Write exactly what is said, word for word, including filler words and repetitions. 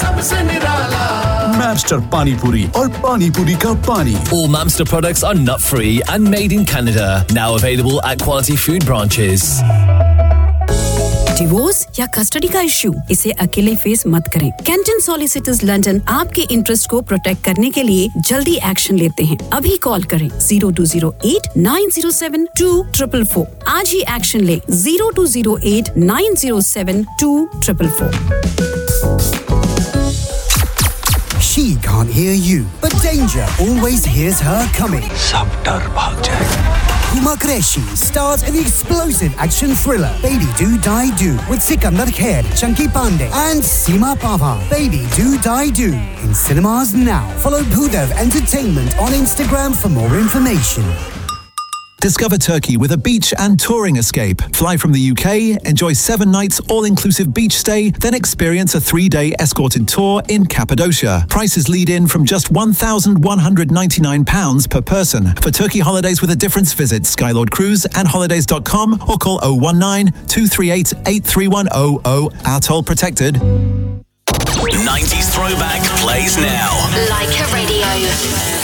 सबसे निराला Mamster Pani Puri और Pani Puri का पानी. All Mamster products are nut-free and made in Canada. Now available at quality food branches. Divorce या custody का issue, इसे अकेले फेस मत करें. कैंटन सॉलिसिटर्स लंदन आपके इंटरेस्ट को प्रोटेक्ट करने के लिए जल्दी एक्शन लेते हैं. अभी कॉल करें zero two zero eight nine zero seven two four four four. आज ही एक्शन लें zero two zero eight nine zero seven two four four four. She can't hear you, but danger always hears her coming. सब डर भाग जाएगा. Huma Qureshi stars in the explosive action thriller Baby Do Die Do with Sikandar Kher, Chunky Pandey and Seema Pava. Baby Do Die Do in cinemas now. Follow Bhudev Entertainment on Instagram for more information. Discover Turkey with a beach and touring escape. Fly from the U K, enjoy seven nights all-inclusive beach stay, then experience a three-day escorted tour in Cappadocia. Prices lead in from just one thousand one hundred ninety-nine pounds per person. For Turkey holidays with a difference, visit Skylord Cruise and holidays dot com or call oh one nine two three eight eight three one oh oh. Atoll protected. nineties Throwback plays now. Like a Radio.